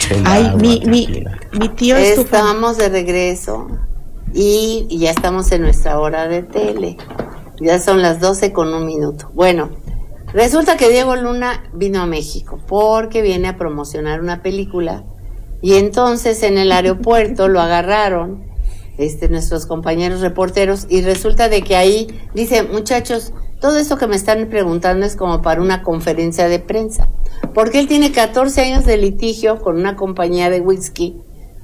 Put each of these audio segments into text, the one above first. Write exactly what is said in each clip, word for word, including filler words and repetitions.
el Ay, agua, mi, mi, tranquila. mi tío es tu fan. Estamos de regreso y, y ya estamos en nuestra hora de tele. Ya son las doce con un minuto. Bueno, resulta que Diego Luna vino a México porque viene a promocionar una película y entonces en el aeropuerto lo agarraron este, nuestros compañeros reporteros y resulta de que ahí dice, muchachos, todo esto que me están preguntando es como para una conferencia de prensa, porque él tiene catorce años de litigio con una compañía de whisky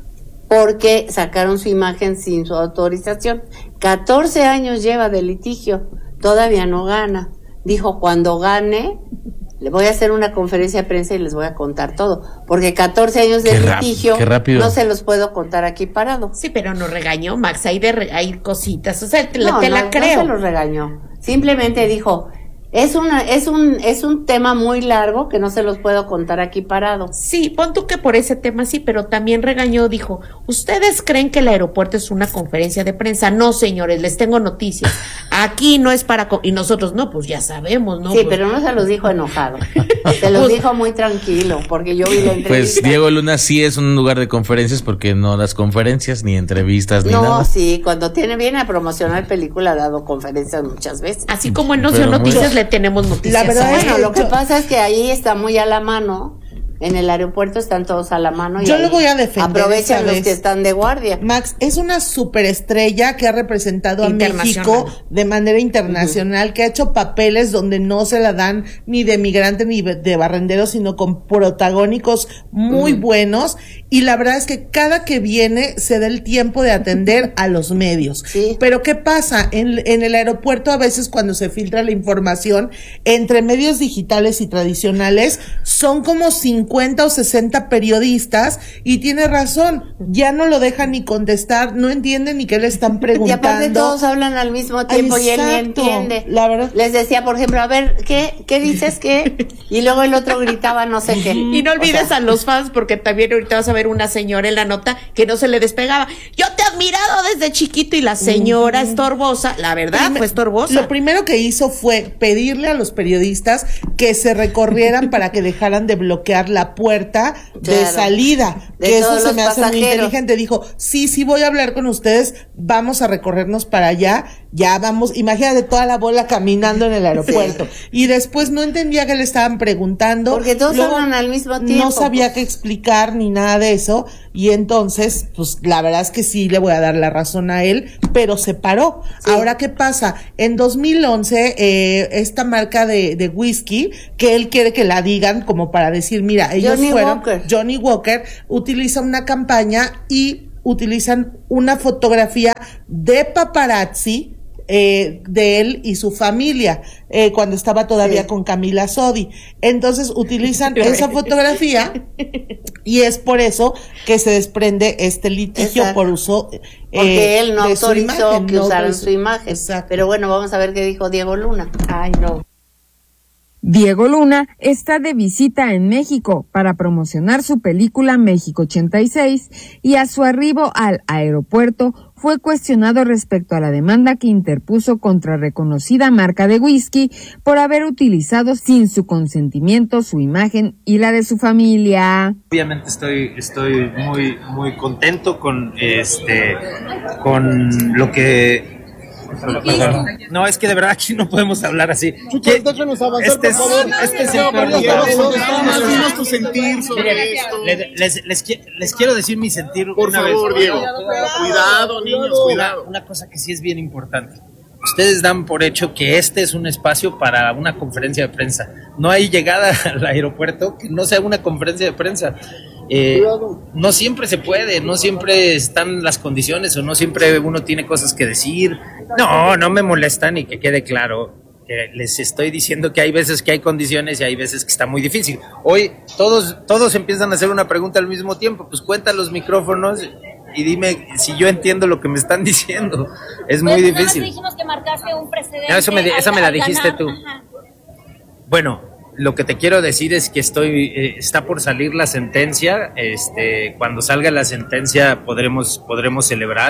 porque sacaron su imagen sin su autorización. catorce años lleva de litigio, todavía no gana. Dijo, cuando gane, le voy a hacer una conferencia de prensa y les voy a contar todo, porque catorce años de Qué rap- litigio qué rápido. no se los puedo contar aquí parado. Sí, pero no regañó, Max, hay, de re- hay cositas, o sea, te, No, te no, la no creo. se los regañó. Simplemente dijo, es una, es un, es un tema muy largo que no se los puedo contar aquí parado. Sí, pon tú que por ese tema sí, pero también regañó, dijo, ¿ustedes creen que el aeropuerto es una conferencia de prensa? No, señores, les tengo noticias. Aquí no es para... co-". Y nosotros, no, pues ya sabemos, ¿no? Sí, Pues, pero no se los dijo enojado. Se los Pues- dijo muy tranquilo, porque yo vi la entrevista. Pues Diego Luna sí es un lugar de conferencias porque no das conferencias, ni entrevistas, ni No, nada. sí, cuando tiene viene a promocionar película ha dado conferencias muchas veces. Así como en No Dio Pero Noticias muy- le tenemos noticias. La verdad a es él. Bueno, que lo que yo- pasa es que ahí está muy a la mano. En el aeropuerto están todos a la mano. Y Yo ahí lo voy a defender aprovechan esta los vez. que están de guardia. Max es una superestrella que ha representado a Internacional. México de manera internacional, que ha hecho papeles donde no se la dan ni de migrante ni de barrendero, sino con protagónicos muy buenos. Y la verdad es que cada que viene se da el tiempo de atender a los medios. Sí. Pero ¿qué pasa? En, en el aeropuerto a veces cuando se filtra la información entre medios digitales y tradicionales son como cincuenta o sesenta periodistas y tiene razón, ya no lo dejan ni contestar, no entienden ni qué le están Y preguntando. aparte todos hablan al mismo tiempo y él ni Exacto. entiende. La verdad. Les decía, por ejemplo, a ver, ¿qué, qué dices qué? Y luego el otro gritaba no sé qué. Y no olvides O sea, a los fans, porque también ahorita vas a ver una señora en la nota que no se le despegaba. Yo te he admirado desde chiquito y la señora estorbosa, la verdad, Prime- fue estorbosa. Lo primero que hizo fue pedirle a los periodistas que se recorrieran para que dejaran de bloquear la puerta de Claro. salida. De Que eso todos se los me hace muy pasajeros. inteligente. Dijo, sí, sí voy a hablar con ustedes, vamos a recorrernos para allá, ya vamos, imagínate toda la bola caminando en el aeropuerto. Y después no entendía qué le estaban preguntando. Porque todos Luego, hablan al mismo tiempo. No sabía qué explicar ni nada de eso. Y entonces, pues la verdad es que sí le voy a dar la razón a él, pero se paró. Sí. Ahora, ¿qué pasa? En dos mil once, eh, esta marca de, de whisky, que él quiere que la digan como para decir, mira, ellos Johnny fueron, Walker. Johnny Walker utiliza una campaña y utilizan una fotografía de paparazzi eh, de él y su familia, eh, cuando estaba todavía Sí. con Camila Sodi. Entonces utilizan esa fotografía y es por eso que se desprende este litigio Exacto. por uso eh, Porque él no de su autorizó imagen, que no usaran autorizó. su imagen. Exacto. Pero bueno, vamos a ver qué dijo Diego Luna. Ay, no. Diego Luna está de visita en México para promocionar su película México ochenta y seis y a su arribo al aeropuerto fue cuestionado respecto a la demanda que interpuso contra reconocida marca de whisky por haber utilizado sin su consentimiento su imagen y la de su familia. Obviamente estoy estoy muy muy contento con este con lo que Perdón. No, es que de verdad aquí no podemos hablar así. Chuchos, déjanos avanzar, Este es, por favor. este es el peor Diego, lugar. Diego, dinos tu sentir sobre Miren, esto. les, les, les, qui- les quiero decir mi sentir Por una favor, vez. Diego. Cuidado, niños, Una, cuidado. una cosa que sí es bien importante. Ustedes dan por hecho que este es un espacio para una conferencia de prensa. No hay llegada al aeropuerto que no sea una conferencia de prensa. Eh, no siempre se puede, no siempre están las condiciones o no siempre uno tiene cosas que decir. No, no me molestan y que quede claro que les estoy diciendo que hay veces que hay condiciones y hay veces que está muy difícil. Hoy todos, todos empiezan a hacer una pregunta al mismo tiempo, pues cuenta los micrófonos y dime si yo entiendo lo que me están diciendo. Es muy Bueno, nada más difícil. dijimos que marcaste un precedente. No, eso me, esa al- me la al dijiste ganar. tú. Ajá. Bueno, lo que te quiero decir es que estoy eh, está por salir la sentencia. Este, cuando salga la sentencia podremos podremos celebrar.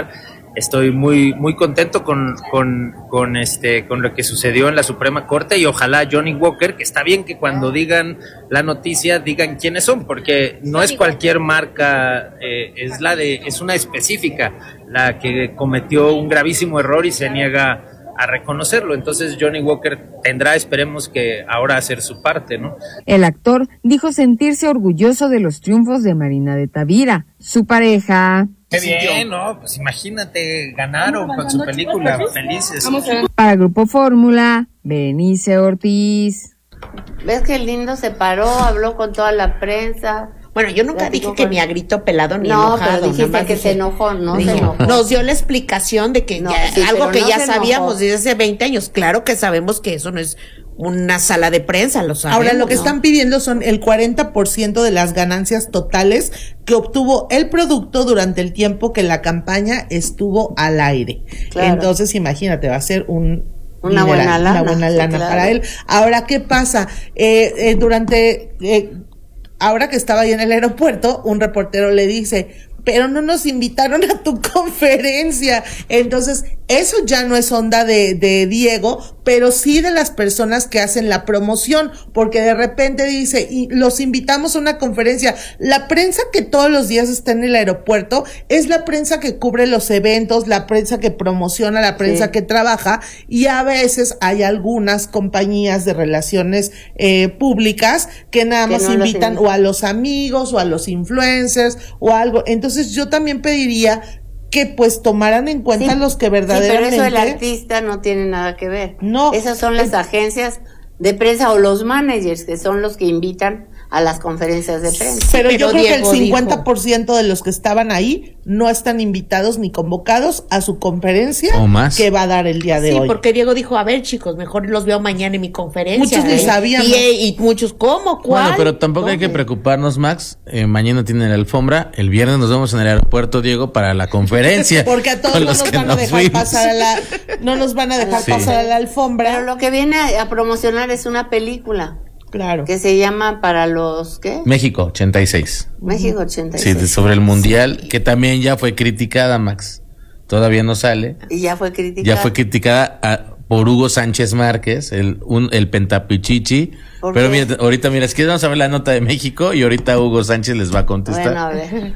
Estoy muy muy contento con, con, con este con lo que sucedió en la Suprema Corte, y ojalá Johnny Walker, que está bien que cuando digan la noticia digan quiénes son, porque no es cualquier marca, eh, es la de es una específica la que cometió un gravísimo error y se niega a reconocerlo. Entonces Johnny Walker tendrá, esperemos que ahora hacer su parte, ¿no? El actor dijo sentirse orgulloso de los triunfos de Marina de Tavira, su pareja. Qué bien, ¿no? Pues imagínate, ganaron con su película, felices. Para Grupo Fórmula, Berenice Ortiz. ¿Ves qué lindo se paró, habló con toda la prensa? Bueno, yo nunca dije Platicó que con- ni a grito pelado ni No, enojado. pero dijiste nada más que dije- se enojó, ¿no? dije, Se enojó. Nos dio la explicación de que No, ya- sí, algo pero que no ya se enojó. sabíamos desde hace veinte años. Claro que sabemos que eso no es una sala de prensa, lo sabemos. Ahora, lo que ¿no? están pidiendo son el cuarenta por ciento de las ganancias totales que obtuvo el producto durante el tiempo que la campaña estuvo al aire. Claro. Entonces, imagínate, va a ser un Una dineral, buena lana, una buena sí, lana claro. para él. Ahora, ¿qué pasa? Eh, eh, durante, eh, ahora que estaba ahí en el aeropuerto, un reportero le dice, pero no nos invitaron a tu conferencia. Entonces, eso ya no es onda de, de Diego, pero sí de las personas que hacen la promoción, porque de repente dice, y los invitamos a una conferencia. La prensa que todos los días está en el aeropuerto es la prensa que cubre los eventos, la prensa que promociona, la prensa Sí. que trabaja, y a veces hay algunas compañías de relaciones eh, públicas que nada Que más no los invitan invitan. o a los amigos o a los influencers o algo. Entonces yo también pediría que pues tomaran en cuenta Sí, los que sí, pero verdaderamente... eso el artista no tiene nada que ver. No. Esas son las agencias de prensa o los managers, que son los que invitan a las conferencias de prensa. Pero, pero yo creo Diego que el cincuenta por ciento de los que estaban ahí no están invitados ni convocados a su conferencia O más. que va a dar el día de Sí, hoy. porque Diego dijo, a ver chicos, mejor los veo mañana en mi conferencia. Muchos ni ¿eh? sabíamos. Y, eh, y muchos, ¿cómo? ¿Cuál? Bueno, pero tampoco hay que ¿Dónde? preocuparnos, Max. Eh, mañana tienen la alfombra. El viernes nos vemos en el aeropuerto, Diego, para la conferencia. Porque a todos con no los nos que van a no dejar fuimos. pasar a la, no nos van a dejar Sí. pasar a la alfombra. Pero lo que viene a, a promocionar es una película Claro. que se llama Para los, ¿qué? México, ochenta y seis. México ochenta y Sí, seis. de- sobre el mundial, que también ya fue criticada, Max. Todavía no sale. Y ya fue criticada. Ya fue criticada a- por Hugo Sánchez Márquez, el, un, el pentapichichi. ¿Por Pero qué? mira, ahorita, mira, es que vamos a ver la nota de México y ahorita Hugo Sánchez les va a contestar. Bueno, a ver.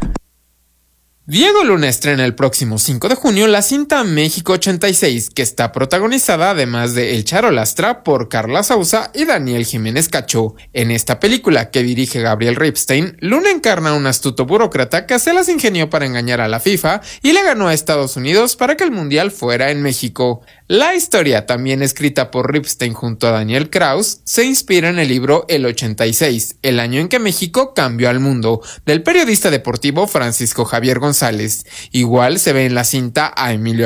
Diego Luna estrena el próximo cinco de junio la cinta México ochenta y seis, que está protagonizada además de El Charo Lastra por Carla Sousa y Daniel Jiménez Cacho. En esta película, que dirige Gabriel Ripstein, Luna encarna a un astuto burócrata que se las ingenió para engañar a la FIFA y le ganó a Estados Unidos para que el Mundial fuera en México. La historia, también escrita por Ripstein junto a Daniel Kraus, se inspira en el libro El ochenta y seis, el año en que México cambió al mundo, del periodista deportivo Francisco Javier González. Igual se ve en la cinta a Emilio